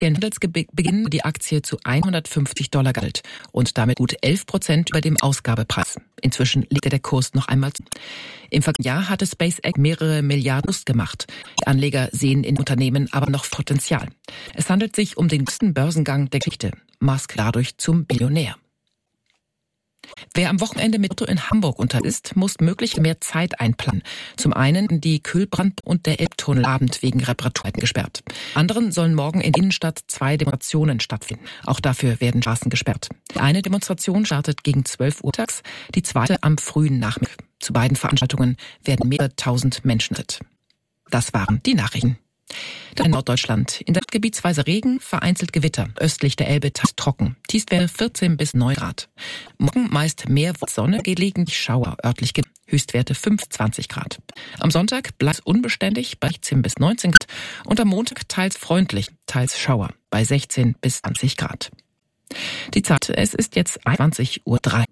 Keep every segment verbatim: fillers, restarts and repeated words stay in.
Ihren Handelsbeginn die Aktie zu hundertfünfzig Dollar galt und damit gut elf Prozent über dem Ausgabepreis. Inzwischen legte der Kurs noch einmal zu. Im vergangenen Jahr hatte SpaceX mehrere Milliarden Verlust gemacht. Die Anleger sehen in Unternehmen aber noch Potenzial. Es handelt sich um den größten Börsengang der Geschichte. Musk dadurch zum Billionär. Wer am Wochenende mit Auto in Hamburg unterwegs ist, muss möglichst mehr Zeit einplanen. Zum einen die Kühlbrand und der Elbtunnelabend wegen Reparaturen gesperrt. Anderen sollen morgen in der Innenstadt zwei Demonstrationen stattfinden. Auch dafür werden Straßen gesperrt. Die eine Demonstration startet gegen zwölf Uhr tags, die zweite am frühen Nachmittag. Zu beiden Veranstaltungen werden mehrere tausend Menschen mit. Das waren die Nachrichten. In Norddeutschland. In der gebietsweise Regen, vereinzelt Gewitter. Östlich der Elbe teils trocken. Tiefstwerte vierzehn bis neun Grad. Morgen meist mehr Sonne, gelegentlich Schauer, örtlich Höchstwerte fünf bis zwanzig Grad. Am Sonntag bleibt es unbeständig bei sechzehn bis neunzehn Grad und am Montag teils freundlich, teils Schauer bei sechzehn bis zwanzig Grad. Die Zeit, es ist jetzt einundzwanzig Uhr drei.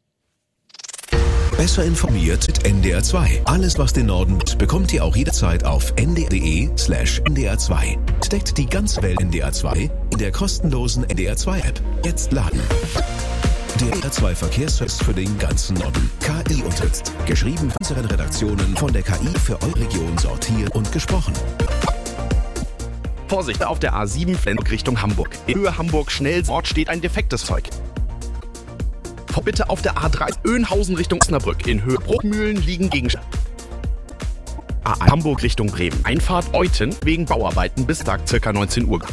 Besser informiert mit N D R zwei. Alles, was den Norden ist, bekommt ihr auch jederzeit auf n d r punkt d e slash n d r zwei. Entdeckt die ganze Welt N D R zwei in der kostenlosen N D R zwei App. Jetzt laden. Der N D R zwei Verkehrsservice für den ganzen Norden. K I unterstützt. Geschrieben von unseren Redaktionen von der K I für eure Region sortiert und gesprochen. Vorsicht, auf der A sieben Richtung Hamburg. In Höhe Hamburg-Schnellort steht ein defektes Zeug. Bitte auf der A drei Öhnhausen Richtung Osnabrück. In Höhe Bruckmühlen liegen Gegenstände. A eins Hamburg Richtung Bremen. Einfahrt Euten wegen Bauarbeiten bis Tag ca. neunzehn Uhr.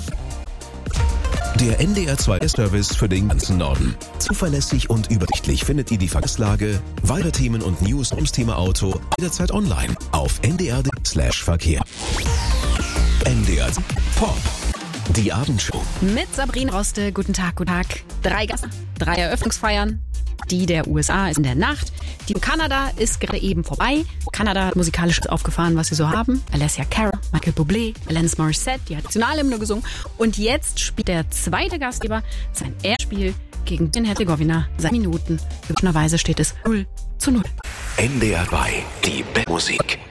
Der N D R zwei Service für den ganzen Norden. Zuverlässig und übersichtlich findet ihr die Verkehrslage, weitere Themen und News ums Thema Auto jederzeit online auf n d r punkt d slash verkehr. N D R Pop. Die Abendshow. Mit Sabrina Roste. Guten Tag, guten Tag. Drei Gast, drei Eröffnungsfeiern. Die der U S A ist in der Nacht. Die Kanada ist gerade eben vorbei. Kanada hat musikalisch aufgefahren, was sie so haben. Alessia Cara, Michael Bublé, Alanis Morissette, die hat Nationalhymne gesungen. Und jetzt spielt der zweite Gastgeber sein Erstspiel gegen Bosnien-Herzegowina. Seit Minuten. Üblicherweise steht es null zu null. N D R zwei, die Musik.